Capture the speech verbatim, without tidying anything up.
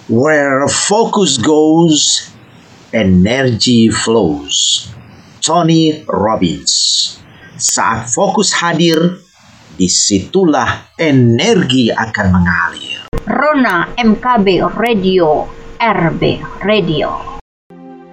Where focus goes, energy flows. Tony Robbins. Saat fokus hadir, disitulah energi akan mengalir. Rona M K B Radio, R B Radio.